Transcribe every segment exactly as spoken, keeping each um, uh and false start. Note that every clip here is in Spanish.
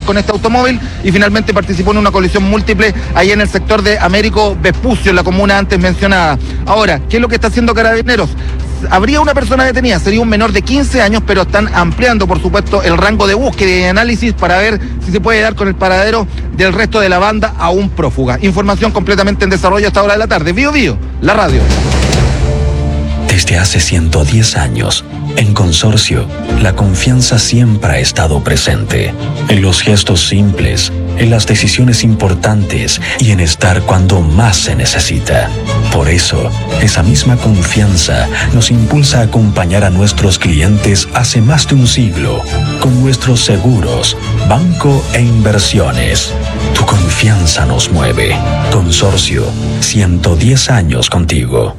con este automóvil y finalmente participó en una colisión múltiple ahí en el sector de Américo Vespucio, en la comuna antes mencionada. Ahora, ¿qué es lo que está haciendo Carabineros? Habría una persona detenida, sería un menor de quince años, pero están ampliando, por supuesto, el rango de búsqueda y análisis para ver si se puede dar con el paradero del resto de la banda aún prófuga. Información completamente en desarrollo a esta hora de la tarde. Bío Bío, la radio. Desde hace ciento diez años, en Consorcio, la confianza siempre ha estado presente. En los gestos simples, en las decisiones importantes y en estar cuando más se necesita. Por eso, esa misma confianza nos impulsa a acompañar a nuestros clientes hace más de un siglo, con nuestros seguros, banco e inversiones. Tu confianza nos mueve. Consorcio, ciento diez años contigo.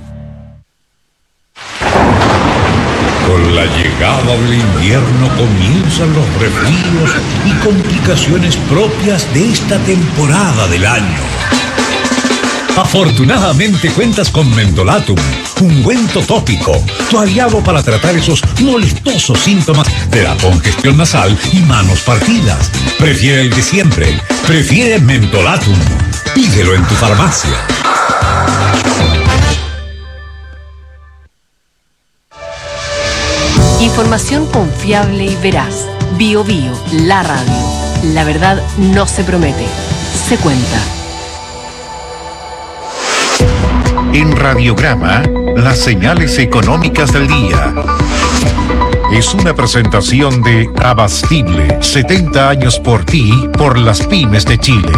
Con la llegada del invierno comienzan los resfríos y complicaciones propias de esta temporada del año. Afortunadamente cuentas con Mentolatum, ungüento tópico, tu aliado para tratar esos molestosos síntomas de la congestión nasal y manos partidas. Prefiere el de siempre, prefiere Mentolatum. Pídelo en tu farmacia. Información confiable y veraz. Bío Bío, la radio. La verdad no se promete, se cuenta. En Radiograma, las señales económicas del día. Es una presentación de Abastible, setenta años por ti, por las pymes de Chile.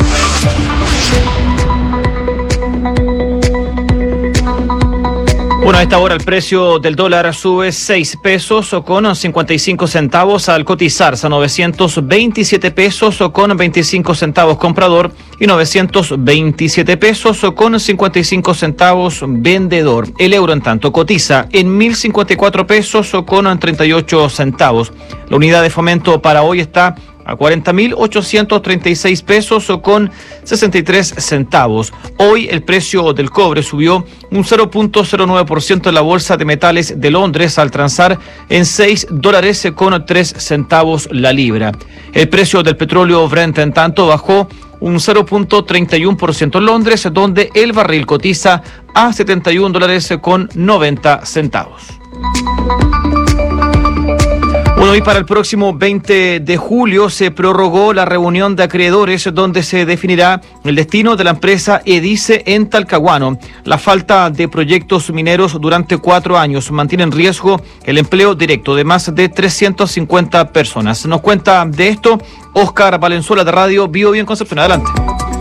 Bueno, a esta hora el precio del dólar sube seis pesos con cincuenta y cinco centavos al cotizarse a novecientos veintisiete pesos con veinticinco centavos comprador y novecientos veintisiete pesos con cincuenta y cinco centavos vendedor. El euro, en tanto, cotiza en mil cincuenta y cuatro pesos con treinta y ocho centavos. La unidad de fomento para hoy está a cuarenta mil ochocientos treinta y seis pesos con sesenta y tres centavos. Hoy el precio del cobre subió un cero punto cero nueve por ciento en la Bolsa de Metales de Londres al transar en seis dólares con tres centavos la libra. El precio del petróleo Brent, en tanto, bajó un cero punto treinta y uno por ciento en Londres, donde el barril cotiza a setenta y un dólares con noventa centavos. Bueno, y para el próximo veinte de julio se prorrogó la reunión de acreedores donde se definirá el destino de la empresa Edice en Talcahuano. La falta de proyectos mineros durante cuatro años mantiene en riesgo el empleo directo de más de trescientas cincuenta personas. Nos cuenta de esto Óscar Valenzuela de Radio Bío Bío en Concepción. Adelante.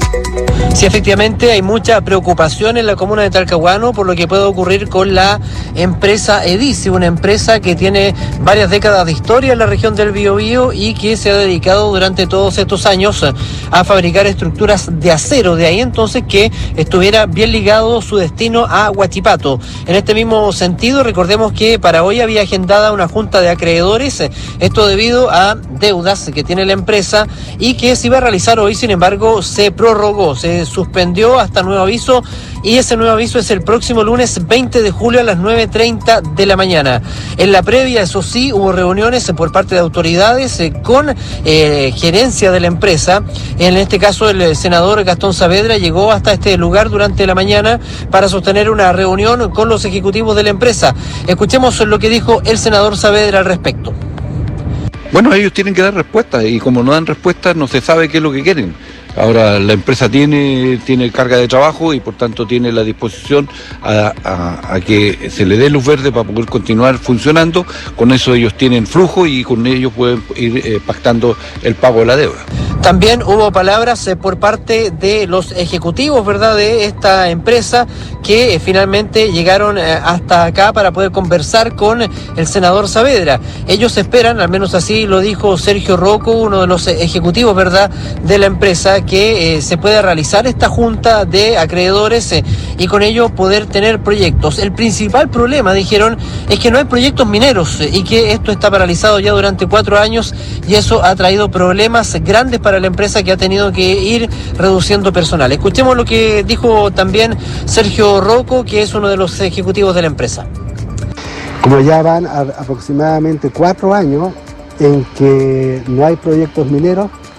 Sí, efectivamente hay mucha preocupación en la comuna de Talcahuano por lo que puede ocurrir con la empresa Edice, una empresa que tiene varias décadas de historia en la región del Biobío y que se ha dedicado durante todos estos años a fabricar estructuras de acero. De ahí entonces que estuviera bien ligado su destino a Huachipato. En este mismo sentido, recordemos que para hoy había agendada una junta de acreedores, esto debido a deudas que tiene la empresa y que se iba a realizar hoy, sin embargo se prorrogó, se suspendió hasta nuevo aviso y ese nuevo aviso es el próximo lunes veinte de julio a las nueve treinta de la mañana. En la previa, eso sí, hubo reuniones por parte de autoridades eh, con eh, gerencia de la empresa. En este caso, el senador Gastón Saavedra llegó hasta este lugar durante la mañana para sostener una reunión con los ejecutivos de la empresa. Escuchemos lo que dijo el senador Saavedra al respecto. Bueno, ellos tienen que dar respuestas y como no dan respuestas no se sabe qué es lo que quieren. Ahora la empresa tiene, tiene carga de trabajo y por tanto tiene la disposición a, a, a que se le dé luz verde para poder continuar funcionando. Con eso ellos tienen flujo y con ellos pueden ir eh, pactando el pago de la deuda. También hubo palabras eh, por parte de los ejecutivos, ¿verdad?, de esta empresa que eh, finalmente llegaron eh, hasta acá para poder conversar con el senador Saavedra. Ellos esperan, al menos así lo dijo Sergio Rocco, uno de los eh, ejecutivos, ¿verdad?, de la empresa, que eh, se pueda realizar esta junta de acreedores eh, y con ello poder tener proyectos. El principal problema, dijeron, es que no hay proyectos mineros eh, y que esto está paralizado ya durante cuatro años y eso ha traído problemas grandes para la empresa que ha tenido que ir reduciendo personal. Escuchemos lo que dijo también Sergio Rocco, que es uno de los ejecutivos de la empresa. Como ya van a, aproximadamente cuatro años en que no hay proyectos mineros,